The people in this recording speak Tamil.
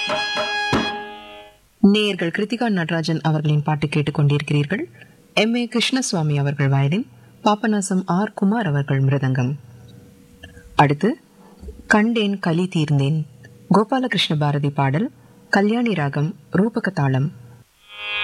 நேயர்கள் கிருத்திகா நடராஜன் அவர்களின் பாட்டு கேட்டுக் கொண்டிருக்கிறீர்கள். M.A. கிருஷ்ணசுவாமி அவர்கள் வயலின், பாபநாசம் ஆர். குமார் அவர்கள் மிருதங்கம். அடுத்து கண்டேன் கலி தீர்ந்தேன், கோபாலகிருஷ்ண பாரதி பாடல், கல்யாணி ராகம், ரூபக தாளம்.